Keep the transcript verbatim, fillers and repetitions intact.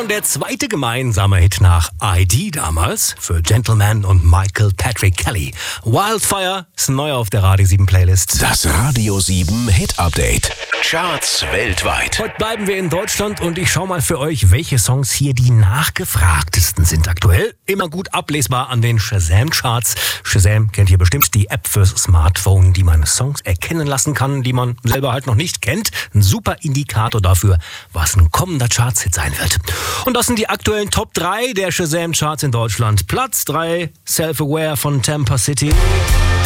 Schon der zweite gemeinsame Hit nach I D damals für Gentleman und Michael Patrick Kelly. Wildfire ist neu auf der Radio sieben Playlist. Das Radio sieben Hit Update. Charts weltweit. Heute bleiben wir in Deutschland und ich schaue mal für euch, welche Songs hier die nachgefragtesten sind aktuell. Immer gut ablesbar an den Shazam-Charts. Shazam kennt ihr bestimmt, die App fürs Smartphone, die man Songs erkennen lassen kann, die man selber halt noch nicht kennt. Ein super Indikator dafür, was ein kommender Chartshit sein wird. Und das sind die aktuellen Top drei der Shazam-Charts in Deutschland. Platz drei, Self-Aware von Tampa City.